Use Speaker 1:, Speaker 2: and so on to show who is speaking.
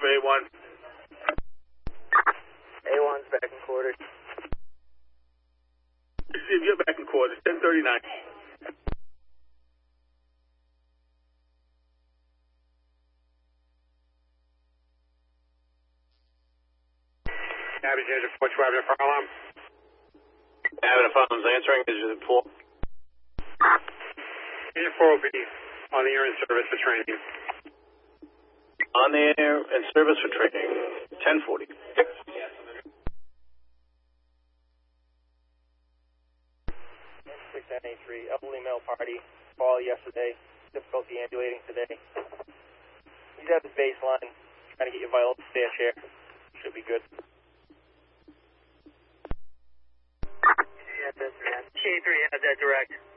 Speaker 1: for A1.
Speaker 2: A1's back in quarters.
Speaker 1: Receive, you're back in quarters, 1039.
Speaker 3: Average engine 4 having a fire alarm.
Speaker 4: Having a phone's answering, is it full?
Speaker 3: Engine 4 will be on the air in service for training.
Speaker 4: On the air and service for training, 1040.
Speaker 2: 683, elderly male party, fall yesterday, difficulty ambulating today. He's at the baseline, trying to get your vital fair share. Should be good.
Speaker 5: Yeah, that's direct. K3 had that direct.